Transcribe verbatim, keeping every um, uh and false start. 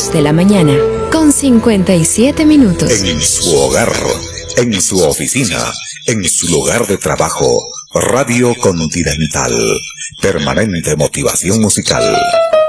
dos de la mañana, con cincuenta y siete minutos. En su hogar, en su oficina, en su lugar de trabajo, Radio Continental. Permanente motivación musical.